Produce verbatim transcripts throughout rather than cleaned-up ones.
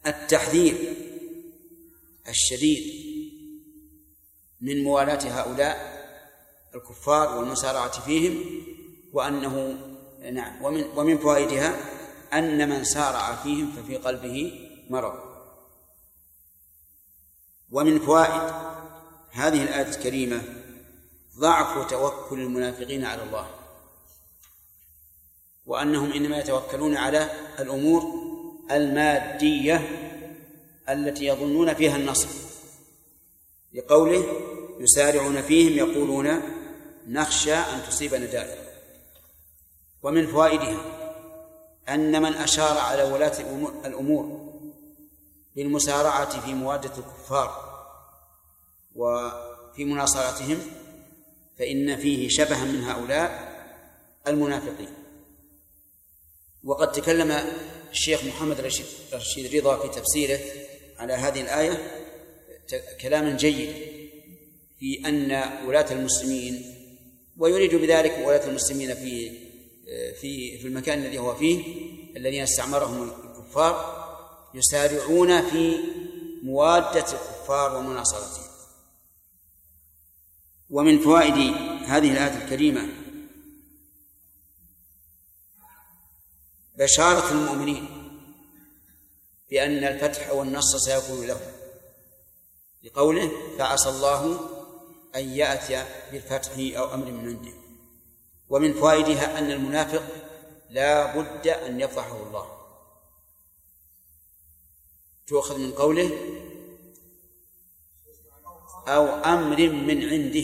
التحذير الشديد من موالاة هؤلاء الكفار والمسارعة فيهم، وأنه نعم ومن ومن فوائدها أن من سارع فيهم ففي قلبه مرض. ومن فوائد هذه الآية الكريمة ضعف توكل المنافقين على الله، وأنهم إنما يتوكلون على الأمور المادية التي يظنون فيها النصر، لقوله يسارعون فيهم يقولون نخشى أن تصيبنا دائرة. ومن فوائدها أن من أشار على ولاة الأمور بالمسارعة في موادة الكفار وفي مناصرتهم فإن فيه شبها من هؤلاء المنافقين. وقد تكلم الشيخ محمد رشيد رضا في تفسيره على هذه الآية كلاما جيدا في أن ولاة المسلمين، ويريد بذلك ولاة المسلمين في في في المكان الذي هو فيه الذين استعمرهم الكفار، يسارعون في موادة الكفار ومناصرتهم. ومن فوائد هذه الآية الكريمة بشارة المؤمنين بأن الفتح والنصر سيكون لهم، لقوله فعسى الله أن يأتي بالفتح أو أمر من عنده. ومن فوائدها أن المنافق لا بد أن يفضحه الله، تؤخذ من قوله أو أمر من عنده،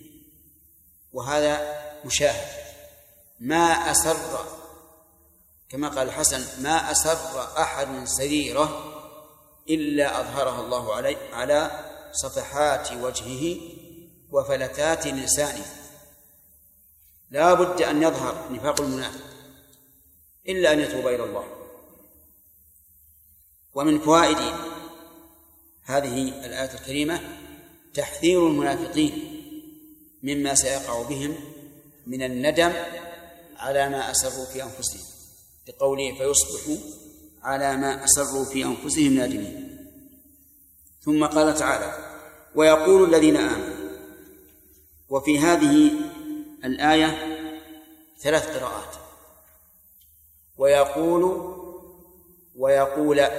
وهذا مشاهد. ما أسر كما قال الحسن ما أسر أحد سريرة إلا أظهرها الله عليه على صفحات وجهه وفلتات لسانه. لا بد أن يظهر نفاق المنافق إلا أن يتوب إلى الله. ومن فوائد هذه الآية الكريمة تحذير المنافقين مما سيقع بهم من الندم على ما أسروا في أنفسهم، بقوله فيصبحوا على ما أسروا في أنفسهم نادمين. ثم قال تعالى ويقول الذين آمنوا. وفي هذه الآية ثلاث قراءات، ويقول ويقول،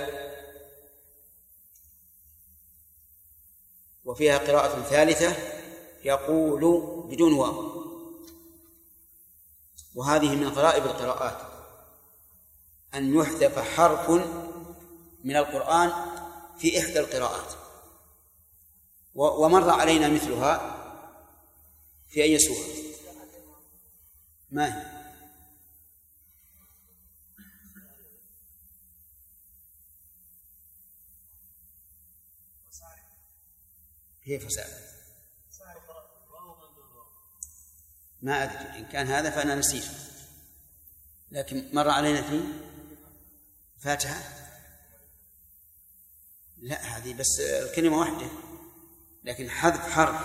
وفيها قراءة ثالثة يقول بدون واو، وهذه من غرائب القراءات أن يحذف حرف من القرآن في إحدى القراءات. ومر علينا مثلها في أي سورة؟ ما هي؟ كيف سأل؟ ما أدري، إن كان هذا فأنا نسيت، لكن مر علينا في فاتحة. لا، هذه بس الكلمة واحدة، لكن حذف حرف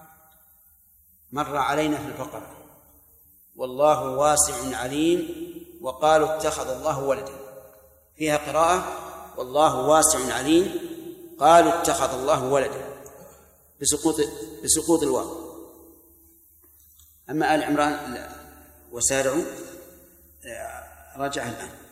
مر علينا في البقرة والله واسع عليم، وقالوا اتخذ الله ولدا. فيها قراءة والله واسع عليم قالوا اتخذ الله ولدا بسقوط بسقوط الواو. أما آل عمران وسارعوا رجع الآن.